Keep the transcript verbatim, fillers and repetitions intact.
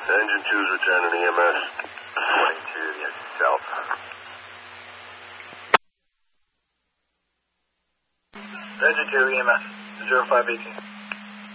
Engine two's returning E M S. twenty-two, yes, south. Engine two, E M S, zero five eighteen.